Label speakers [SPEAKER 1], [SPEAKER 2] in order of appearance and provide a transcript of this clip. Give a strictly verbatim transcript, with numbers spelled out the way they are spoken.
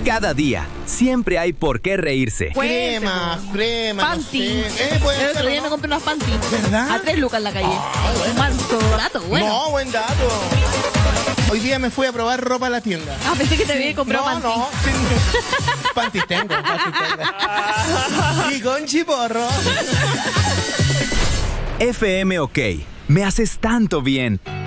[SPEAKER 1] Cada día, siempre hay por qué reírse.
[SPEAKER 2] Crema, crema.
[SPEAKER 3] Panty.
[SPEAKER 2] No sé. eh, puede
[SPEAKER 3] El
[SPEAKER 2] ser,
[SPEAKER 3] otro día
[SPEAKER 2] ¿no?
[SPEAKER 3] me compré unas panty.
[SPEAKER 2] ¿Verdad?
[SPEAKER 3] A tres lucas en la calle. Un manso dato, bueno.
[SPEAKER 2] No, buen dato. Hoy día me fui a probar ropa a la tienda.
[SPEAKER 3] Ah, pensé que te había comprado
[SPEAKER 2] No,
[SPEAKER 3] panty.
[SPEAKER 2] no. Sí. Panties tengo, panties tengo. Y con chiporro.
[SPEAKER 1] F M OK. Me haces tanto bien.